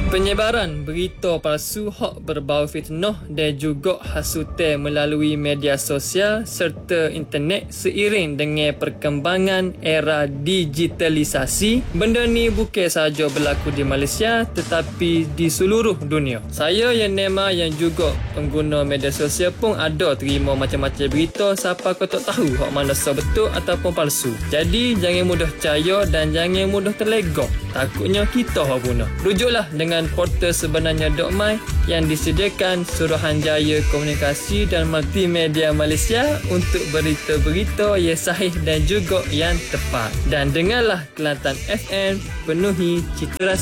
Penyebaran berita palsu, hak berbau fitnah dan juga hasutan melalui media sosial serta internet seiring dengan perkembangan era digitalisasi. Benda ni bukan sahaja berlaku di Malaysia tetapi di seluruh dunia. Saya yang Nema yang juga pengguna media sosial pun ada terima macam-macam berita siapa kau tak tahu hak mana betul ataupun palsu. Jadi jangan mudah percaya dan jangan mudah terlegak. Takutnya kita hak guna. Rujuklah dengan portal sebenarnya.my yang disediakan Suruhanjaya Komunikasi dan Multimedia Malaysia untuk berita-berita yang sahih dan juga yang tepat. Dan dengarlah Kelantan FM, penuhi cita rasa